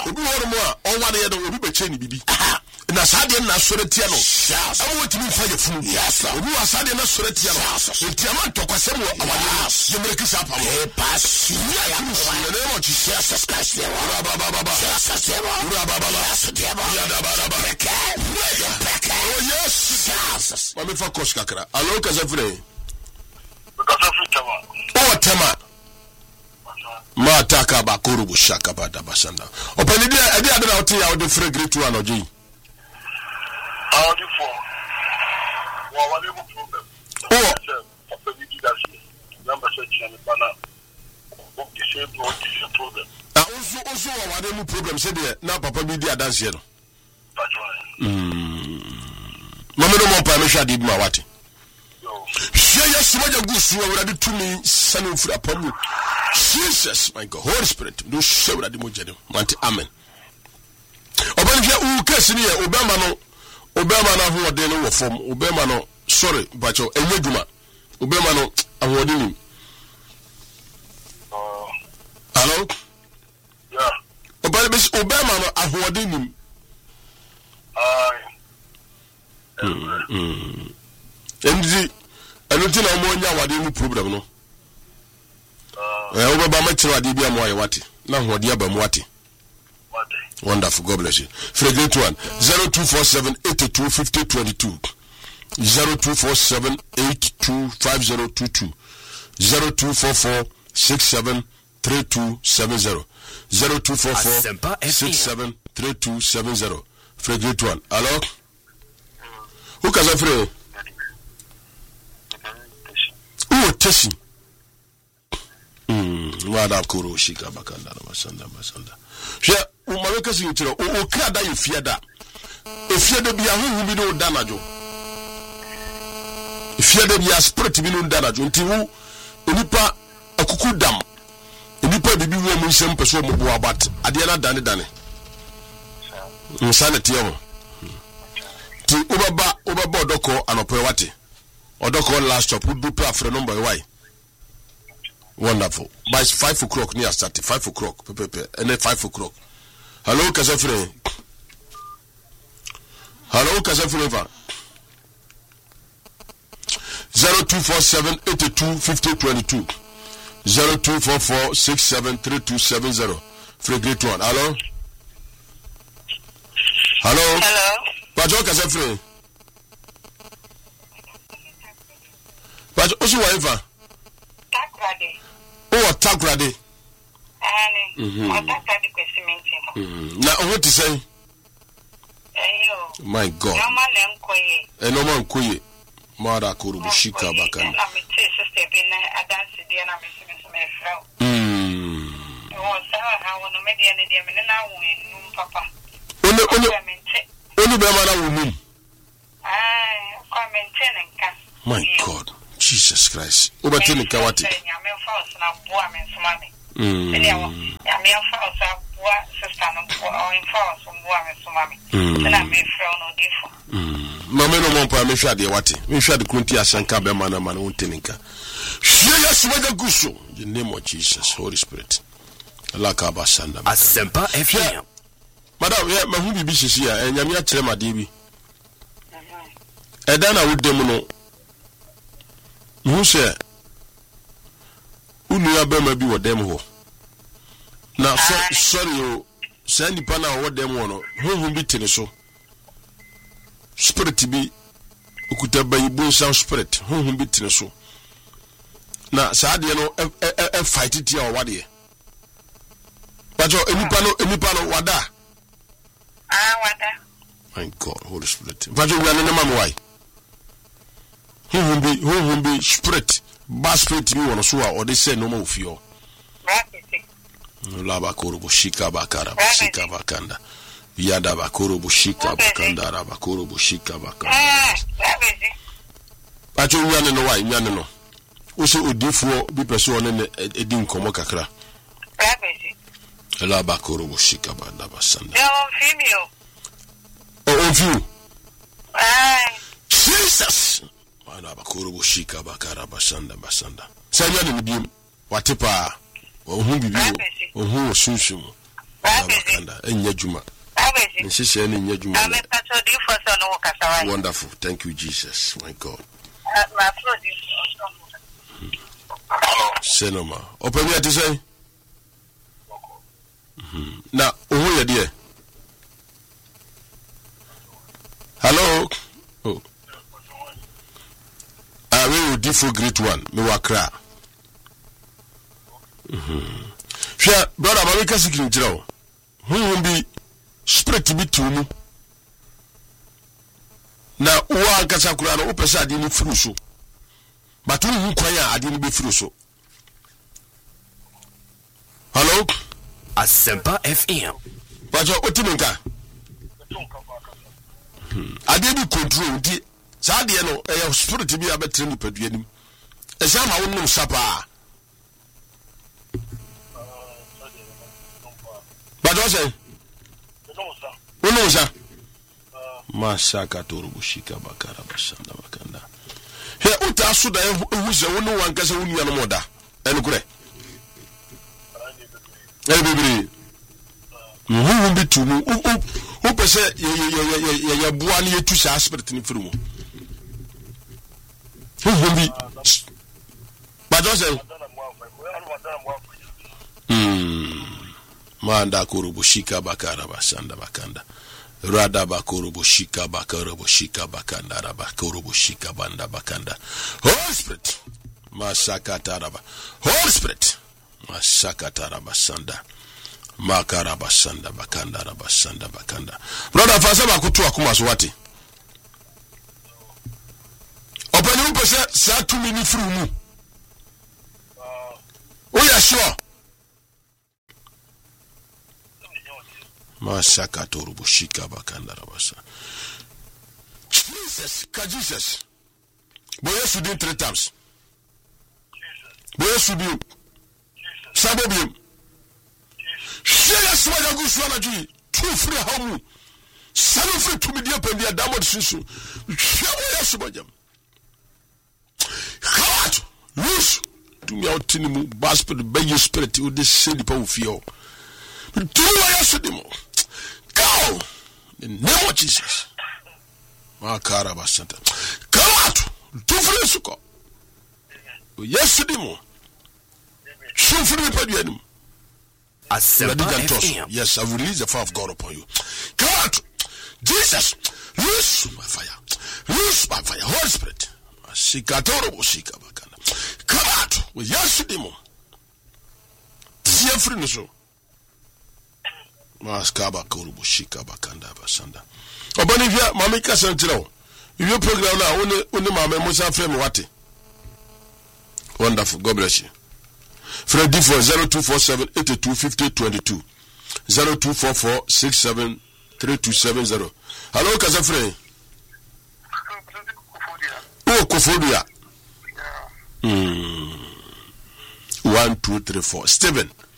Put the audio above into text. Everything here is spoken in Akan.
obi woro mo a onware ye do obi be che ni bibi na sade na sore tia no awu timi fa ye funu obi wa sade na sore tia no tia man to kwasem wo awade ye mereki sa pa mo pass ya ne mo chi Jesus Christ ya ba oh yes mami focus kakra alo kaza fure o tema ma taka ba kurubu shaka ba da basanda opani dia ade ade na oti ya ode free great one oji Audi for whatever problem. Oh, number section bana. This problem. Also whatever problem say there na papa bi di adanse no. That's right. Mama no mo pa me hwa di ma wate. Yo. Share your smaja gusu awurade tumi sanu fura pamu. Jesus, my God, Holy Spirit, do share awurade mo jede. Manti amen. Obani je u kesi ni e Obama na ho de no wo fom Obama no sorry bacho enweduma Obama no ahode ni hello Yeah. Obama no ahode ni endi enuti na mo nya wade ni problem no Obama chiro ade bia mo aye wate na ahode aba mo wate. Wonderful, God bless you. Fragrant one 0247825022 0247825022 0244673270 0244673270 Fragrant one. Hello? Who can I pray? Oh, Tessie. Wada kuro shika bakanda masanda. She umaweka sintiro o kada yefiada bia hu bi no danajo yefiada bia spirit bi no danajo ntiwu onipa akuku dam onipa bibi wo mu nsem peso mo bo abat ade na dane nsane tiemo ti obaba odoko anopo wate odoko last stop do pra frɛ number why. Wonderful. By 5 o'clock near start 5 o'clock. And then 5 o'clock. Hello, Kasafre. Hello, Kasafre. 0247825022 0244673270 Fragrant one. Hello. Hello. Pajo Kasafre. Pajo Osu Waifa. Oh, Takrade. Na what to say? My God. No man koye. Mara kurubu shika bakana. Oni be mana wunum. My God. Jesus Christ. Obatini kawati. Mama no mo pa me hwa de wate. Me hwa de kunti asanka be mana unteninka. Share swaga guso. In the name of Jesus, Holy Spirit. Alaka basanda. Asempa FM. Madam, yeah, mahu bibi sisi ya enyame a kire made bi. Eda na wudem no. Musa unu ya bema bi wodem ho na sorry o sandi pana wodem ho no hu bi tene so spirit bi ukuta bayibu sound spirit hu bi tene so na saade no fight it ya wade bajo enipa no wada wada my God, Holy Spirit bajo we na mama why who be spirit bas spirit bi wono so a ode say no ma ofio laba korobo shika bakara shika bakanda yada bakoro bushika bakanda ra bakoro bushika bakanda acho nyane no why nyane no wo se odifuo bi pese one ne edi nkomo kakra la bakoro bushika banda basanda on few Jesus mana bakoro bushika bakara basanda sanya ne bi watepa wo hu bibi wo hu sunsun Enya juma. Nshishye ni nya juma. Wonderful. Thank you, Jesus. My God. Senoma. Open me to say. Now, who you there? Hello. Oh. I will do for great one. Me wa kra. Sure, brother, but we can see you. Who will be spirit be to me? Now, one Casacura, open side in Fruso. But who inquire, I didn't be Fruso. Hello? Asempa FM. But your Otimenka. I didn't control the Sadiano, a spirit to be a better than Pedium. A somehow no supper. But what's it? Who knows, sir? Masaka Torubushika Bakara Bashanda Bakanda. Here, Utasuda, who's a one casa union moda, and Gray. Everybody. Who will be to me? Who per se, your boy, two aspirate in Frumo. Who will be? But what's it? Manda Kurubushika Bakara Bashanda Bakanda. Rada Bakurubushika Bakarubushika Bakanda Rabakurubushika Banda Bakanda. Holy Spirit. Masaka Taraba. Holy Spirit. Masaka Taraba Sanda. Makaraba Sanda Bakanda Rabasanda Bakanda. Brother Fasaba Kutu Akumaswati. Open you percent sa 2 minutes through mu. Oh yeah, sure. Masaka Torubushika Bakanda Rabasa. Jesus. Boy, you did 3 times. Boy, you did. Sabobium. Share Swaya Guswanaji. 2 free home. 7 free to me, dear Pendia Damod Sisu. Share Swayam. Heart. Loose. To me out in the basket, by your spirit, with this silly power feel. Do I go! In the name of Jesus. Makaraba Santa. Come out! Do for the sucker. Yesterday more. Show for the podium. Yes, I will release the fire of God upon you. Come out! Jesus! Loose my fire. Loose my fire. Holy Spirit. Come out with yesterday more. See a friend so. Maskaba Kurubushika Bakanda Basanda. Obanivia, Mamika Santino. Your program now, only Mamma Musa Frame Wati. Wonderful. God bless you. Freddy for 0247 825022. 0244 673270. Hello, Casafre. Oh, Kofodia. 1, 2, 3, 4. Steven.